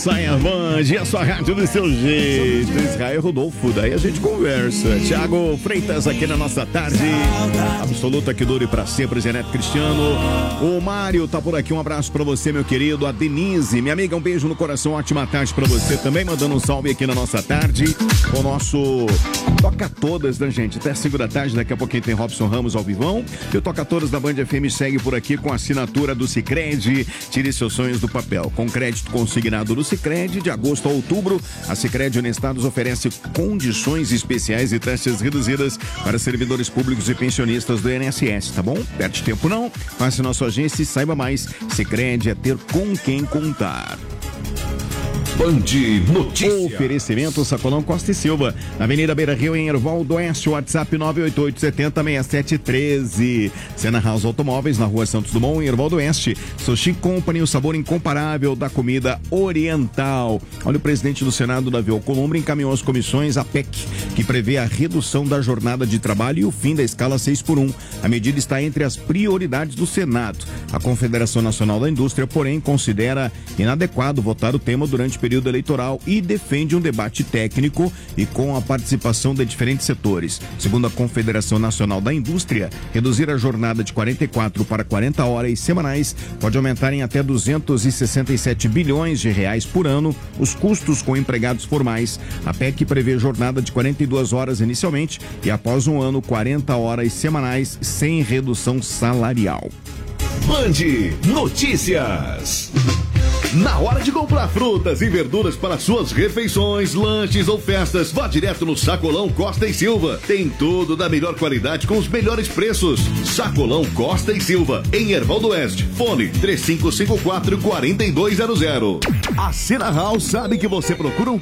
Saia Band, a sua rádio do seu jeito. Israel Rodolfo, daí a gente conversa. Thiago Freitas aqui na nossa tarde. Absoluta que dure pra sempre, Zeneto Cristiano. O Mário tá por aqui, um abraço pra você, meu querido. A Denise, minha amiga, um beijo no coração, ótima tarde pra você também. Mandando um salve aqui na nossa tarde. O nosso Toca Todas, né, gente? Até 5 da tarde, daqui a pouquinho tem Robson Ramos ao vivão. E o Toca Todas da Band FM segue por aqui com a assinatura do Sicredi. Tire seus sonhos do papel. Com crédito consignado do Sicredi, de agosto a outubro, a Sicredi Unestados oferece condições especiais e taxas reduzidas para servidores públicos e pensionistas do INSS, tá bom? Perde tempo não, passe na sua agência e saiba mais. Sicredi é ter com quem contar. Band Notícias. Oferecimento Sacolão Costa e Silva, na Avenida Beira Rio, em Erval do Oeste, WhatsApp 988-70-6713. Sena House Automóveis, na Rua Santos Dumont, em Erval do Oeste. Sushi Company, o sabor incomparável da comida oriental. Olha, o presidente do Senado, Davi Alcolumbre, encaminhou às comissões a PEC, que prevê a redução da jornada de trabalho e o fim da escala 6x1. A medida está entre as prioridades do Senado. A Confederação Nacional da Indústria, porém, considera inadequado votar o tema durante o período eleitoral e defende um debate técnico e com a participação de diferentes setores. Segundo a Confederação Nacional da Indústria, reduzir a jornada de 44 para 40 horas semanais pode aumentar em até 267 bilhões de reais por ano os custos com empregados formais. A PEC prevê jornada de 42 horas inicialmente e após um ano 40 horas semanais sem redução salarial. Band Notícias. Na hora de comprar frutas e verduras para suas refeições, lanches ou festas, vá direto no Sacolão Costa e Silva. Tem tudo da melhor qualidade com os melhores preços. Sacolão Costa e Silva, em Erval do Oeste. Fone 3554-4200. A Sena House sabe que você procura um